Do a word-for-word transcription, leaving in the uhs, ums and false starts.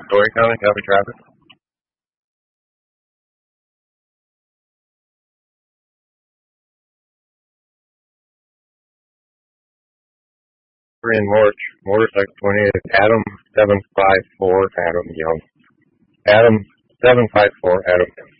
Story County, copy traffic. Three in March, motorcycle twenty-eight, Adam seven five four, Adam Young. Adam seven five four, Adam Young.